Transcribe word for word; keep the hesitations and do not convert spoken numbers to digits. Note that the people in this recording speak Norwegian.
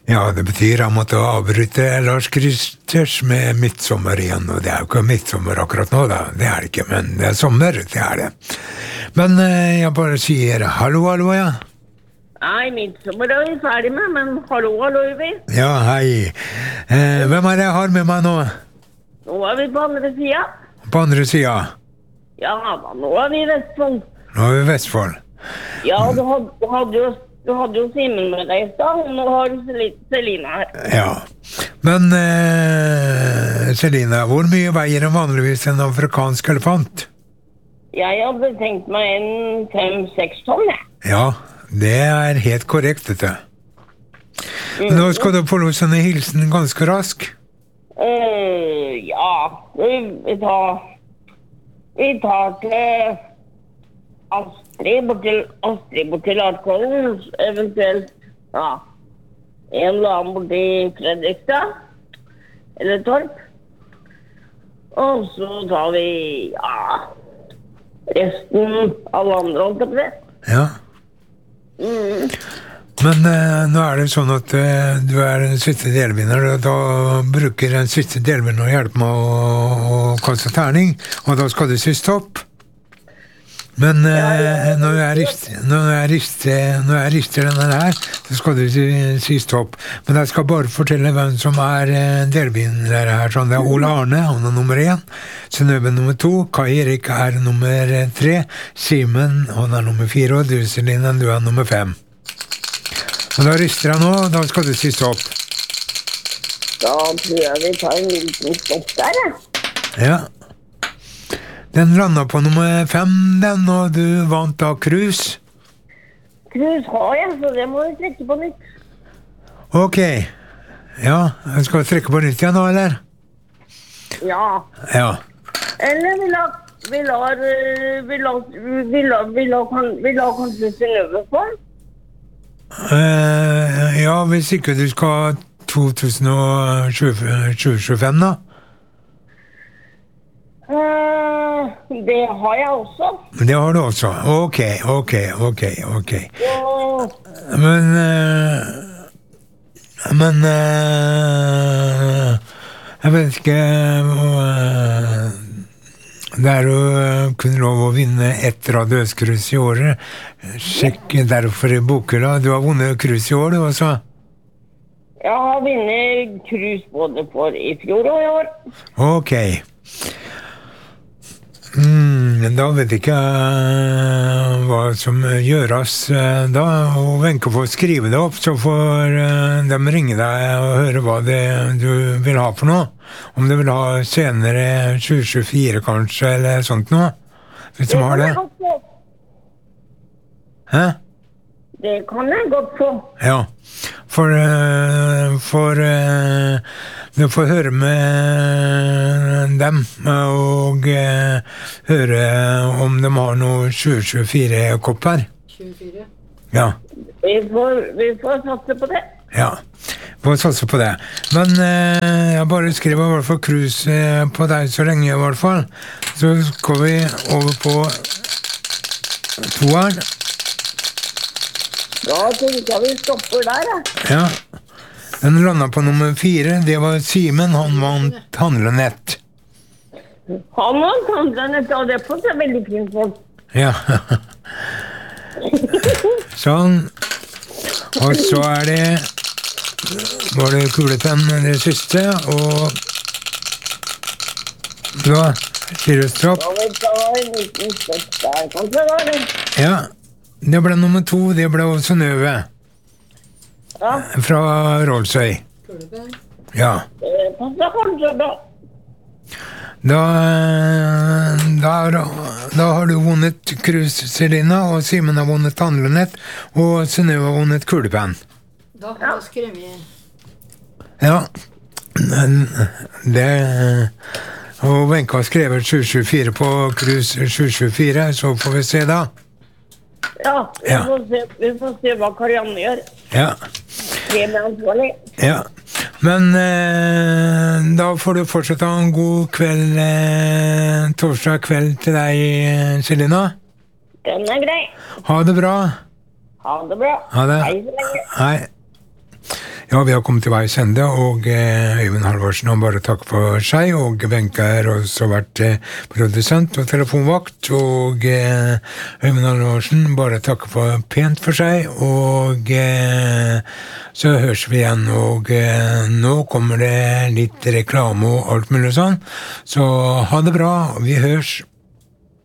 Ja, det betyr jeg måtte avbryte Lars Kristers med midtsommer igjen, og det er jo ikke midtsommer akkurat nå da, det er det ikke, men det er sommer, det er det. Men eh, jeg bare sier hallo, hallo, ja. Nei, midtsommer er vi ferdig med, men hallo, hallo, vi. Ja, hei. Eh, hvem er det jeg har med meg nå? Nå er vi på andre siden. På andre siden? Ja, da, nå er vi i Vestfold. Nå er vi i Vestfold. Ja, du hadde, du hadde jo... Du hadde jo Simen med deg i stad, og nå har du Selina her. Ja, men eh, Selina, hvor mye veier en vanligvis en afrikansk elefant? Jeg hadde tenkt meg en fem-seks tonn, jeg. Ja, det er helt korrekt, dette. Men nå skal du få lov til å hilsen ganske rask. Uh, ja, vi, vi tar... Vi tar til... Astrid bort til, Astrid bort til Artkollen, eventuelt, ja, en eller annen bort til Fredrikstad, eller Torp. Og så tar vi, ja, resten av andre holdt på det. Ja. Mm. Men eh, nå er det sånn at eh, du er den siste delvinner, og da bruker den siste delvinner å hjelpe med å, å kaste terning, og da skal du si stopp. Men eh, når jeg rister, når jeg rister, når jeg rister denne her, så skal du si, si stopp. Men jeg skal bare fortelle hvem som er eh, delvinner her. Sånn, det er Ole Arne, han er nummer én. Synnøve nummer to. Kai Erik er nummer tre. Simen, han er nummer fire. Og du, Selina, du er nummer fem. Og da rister jeg nå, og da skal du si stopp. Da tror jeg vi tar en liten stopp der, ja. Ja. Den landet på nummer fem, den, og du vant da krus. Krus har jeg, så det må vi trekke på nytt. Ok. Ja, jeg skal trekke på nytt igjen nå, eller? Ja. Ja. Eller vi lar, vi lar, vi lar, vi lar, vi lar, vi lar kanskje Synnøve på. Uh, ja, hvis ikke du skal ha to tusen tjuefem da. Uh, det har jeg også. Det har du også. Ok, ok, ok, ok. Ja. Men uh, Men uh, jeg vet ikke uh, det er jo kun lov å vinne ett radiøskrus i året. Sjekk derfor i Bokøla. Du har vunnet krus i år, du også? Jeg har vunnet krus både for i fjor og i år. Ok. Mm, da vet jeg ikke uh, hva som gjøres uh, da, og Wenche får skrive det opp, så får uh, de ringe deg og høre hva det du vil ha for noe. Om du vil ha senere tjue tjuefire kanskje, eller sånt noe. Hvis de har det. Hæ? Det kan jeg godt få. Ja, for, uh, for uh, du får høre med dem og uh, høre om de har noe tjue tjuefire-kopper. tjuefire? Ja. Vi får, vi får satse på det. Ja, vi får satse på det. Men uh, jeg bare skriver i hvert fall krus uh, på deg så lenge i hvert fall. Så skal vi over på toeren. Da tenker jeg vi stopper der, da. Ja. Den landet på nummer fire, det var Simen, han vant handlenett. Han vant handlenett, og det får seg veldig fint for. Ja. Sånn. Og så er det, var det kulepenn det siste, og da sier du stopp. Da vil jeg ta en liten stopp der, kanskje var det. Ja. Det ble nummer to, det ble også Synnøve. Ja. Fra Rolsøy. Ja. Det passer kanskje da. Da, da, da har du vunnet krus, Selina, og Simen har vunnet handlenett, og Synnøve har vunnet kulepenn. Da har jeg skrevet. Ja. Det... Og Wenche har skrevet tjue tjuefire på krus tjue tjuefire, så får vi se da. Ja, vi, Ja. Får se, vi får se hva Karianne gjør. Ja. Det er ansvarlig. Ja. Men eh, da får du fortsatt ha en god kveld, eh, torsdag kveld til deg, Selina. Den er grei. Ha det bra. Ha det bra. Ha det. Hei så lenge. Hei. Ja, vi har kommet til veis ende, og eh, Øyvind Halvorsen har bare takk for seg, og Wenche har også vært eh, produsent og telefonvakt, og eh, Øyvind Halvorsen bare takk for pent for seg, og eh, så høres vi igjen, og eh, nå kommer det litt reklame og alt mulig sånn, så ha det bra, vi høres.